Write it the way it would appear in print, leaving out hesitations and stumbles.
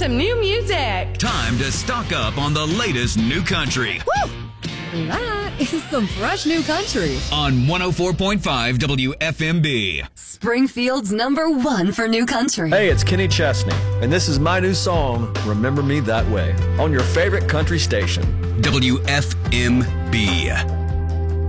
some new music. Time to stock up on the latest new country. Woo! That is some fresh new country. On 104.5 WFMB. Springfield's #1 for new country. Hey, it's Kenny Chesney, and this is my new song, Remember Me That Way, on your favorite country station. WFMB.